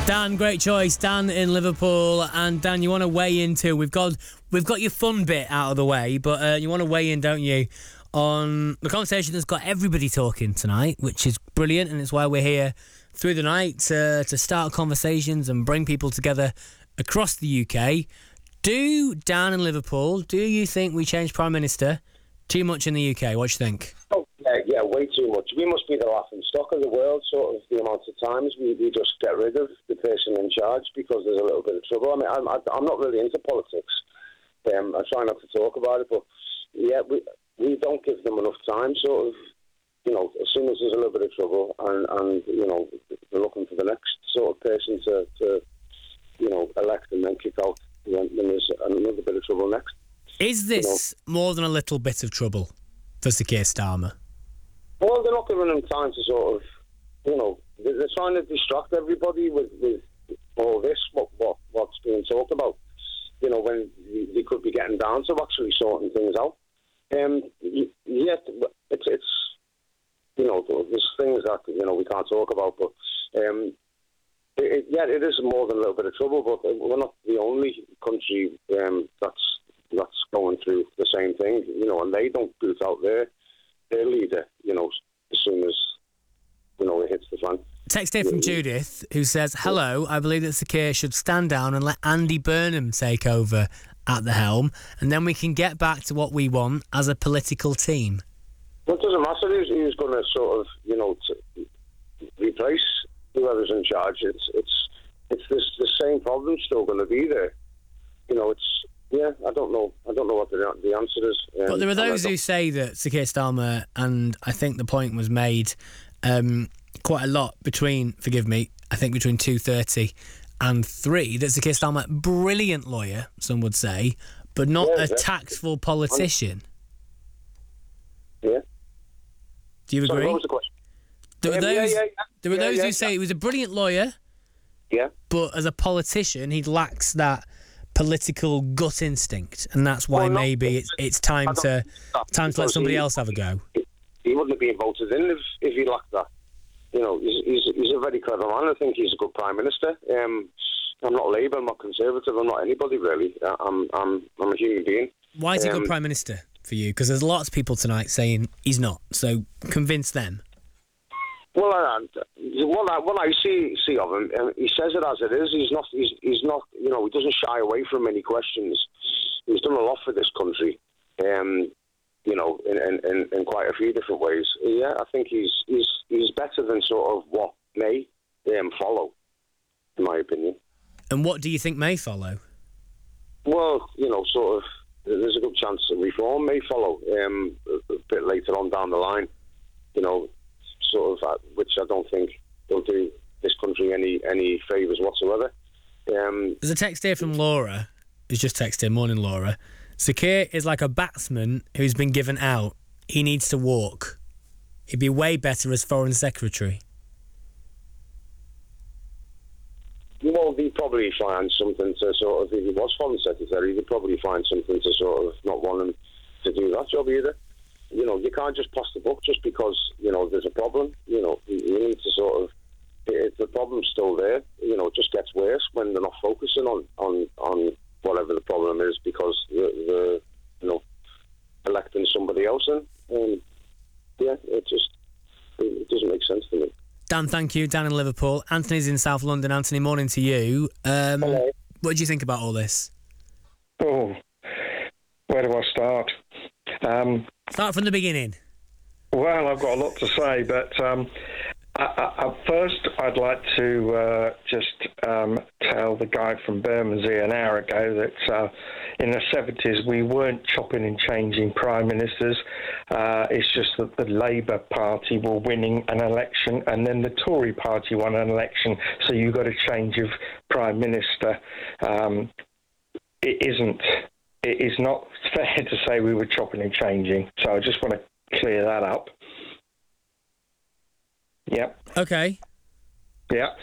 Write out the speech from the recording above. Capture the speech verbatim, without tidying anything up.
Dan, great choice. Dan in Liverpool. And Dan, you want to weigh in too. We've got we've got your fun bit out of the way, but uh, you want to weigh in, don't you, on the conversation that's got everybody talking tonight, which is brilliant, and it's why we're here through the night to, to start conversations and bring people together across the U K. Do, Dan in Liverpool, do you think we change Prime Minister too much in the U K? What do you think? Oh, yeah, yeah, way too much. We must be the laughing stock of the world, sort of the amount of times we, we just get rid of the person in charge because there's a little bit of trouble. I mean, I'm, I'm not really into politics. Um, I try not to talk about it, but yeah, we we don't give them enough time, sort of, you know, as soon as there's a little bit of trouble and, and you know, they're looking for the next sort of person to, to you know, elect and then kick out when, when there's another bit of trouble next. Is this you know, more than a little bit of trouble for Sir Keir Starmer? Well, they're not giving them time to sort of, you know, they're, they're trying to distract everybody with, with all this, what, what what's being talked about, you know, when they could be getting down to actually sorting things out. Um, yet, it's, it's, you know, there's things that, you know, we can't talk about, but, um, it, yeah, it is more than a little bit of trouble, but we're not the only country um, that's that's going through the same thing, you know, and they don't boot out their their leader, you know, as soon as, you know, it hits the fan. Text here from Judith, who says, hello, I believe that Sir Keir should stand down and let Andy Burnham take over at the helm, and then we can get back to what we want as a political team. Well, it doesn't matter who's, who's going to sort of, you know, to replace whoever's in charge. It's it's it's this the same problem still going to be there. You know, it's yeah. I don't know. I don't know what the the answer is. Um, but there are those who say that Sir Keir Starmer, and I think the point was made um, quite a lot between. Forgive me. I think between two thirty and three. That Sir Keir Starmer, brilliant lawyer, some would say, but not yeah, a yeah. tactful politician. Yeah. Do you agree? Sorry, what was the question? There were yeah, those, yeah, yeah, yeah. there were yeah, those yeah, who say yeah. he was a brilliant lawyer, yeah, but as a politician, he lacks that political gut instinct, and that's why well, no, maybe it's it's time to time to let somebody he, else have a go. He wouldn't have been voted in if, if he lacked that. You know, he's, he's he's a very clever man. I think he's a good prime minister. Um, I'm not Labour. I'm not Conservative. I'm not anybody really. I'm I'm I'm a human being. Why is he a um, good prime minister for you? Because there's lots of people tonight saying he's not. So convince them. Well, uh, what I what I see see of him, uh, he says it as it is. He's not. He's he's not. You know, he doesn't shy away from any questions. He's done a lot for this country. Um, you know, in, in, in quite a few different ways. Yeah, I think he's he's he's better than sort of what may um, follow, in my opinion. And what do you think may follow? Well, you know, sort of, there's a good chance that reform may follow um, a, a bit later on down the line. You know, sort of, uh, which I don't think will do this country any any favours whatsoever. Um, There's a text here from Laura, who's just texted. Morning, Laura. Sir Keir is like a batsman who's been given out. He needs to walk. He'd be way better as Foreign Secretary. Well, he'd probably find something to sort of, if he was Foreign Secretary, he'd probably find something to sort of not want him to do that job either. You know, you can't just pass the buck just because, you know, there's a problem. You know, you need to sort of, if the problem's still there, you know, it just gets worse when they're not focusing on, on, on whatever the problem is because the, the you know, electing somebody else in. Um, yeah, it just, it doesn't make sense to me. Dan, thank you. Dan in Liverpool. Anthony's in South London. Anthony, morning to you. Um, Hello. What do you think about all this? Oh, where do I start? Um, Start from the beginning. Well, I've got a lot to say, but um, I, I, first I'd like to uh, just um, tell the guy from Bermondsey an hour ago that uh, in the seventies we weren't chopping and changing prime ministers. Uh, it's just that the Labour Party were winning an election and then the Tory Party won an election, so you got a change of prime minister. Um, it isn't. It is not fair to say we were chopping and changing, so I just want to clear that up. Yep. Okay. Yeah.